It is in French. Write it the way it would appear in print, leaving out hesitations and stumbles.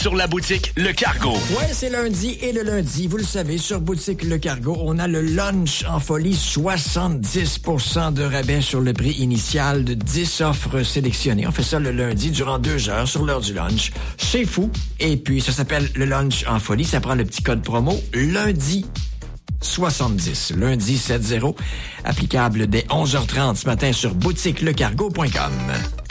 sur la boutique Le Cargo. Ouais, c'est lundi et le lundi, vous le savez, sur boutique Le Cargo, on a le lunch en folie, 70% de rabais sur le prix initial de 10 offres sélectionnées. On fait ça le lundi durant 2 heures sur l'heure du lunch. C'est fou. Et puis, ça s'appelle le lunch en folie. Ça prend le petit code promo lundi 70. Lundi 70. Applicable dès 11h30 ce matin sur boutiquelecargo.com.